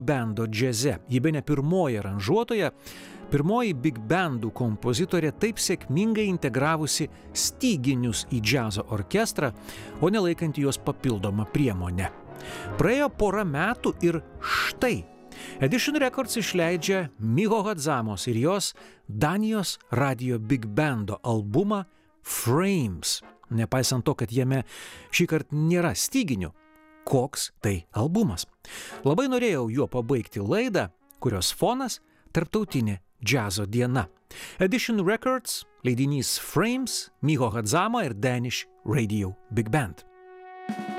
bendo džiaze. Ji bene pirmoji aranžuotoja, pirmoji big bandų kompozitorė taip sėkmingai integravusi styginius į džiazo orkestrą, o nelaikanti juos papildomą priemonę. Praėjo porą metų ir štai Edition Records išleidžia Miho Hadzamos ir jos Danijos radio big bando albumą Frames. Nepaisant to, kad jame šįkart nėra styginių, koks tai albumas. Labai norėjau juo pabaigti laidą, kurios fonas Tarptautinė džiazo diena. Edition Records, leidinys Frames, Miho Hadzama ir Danish Radio Big Band.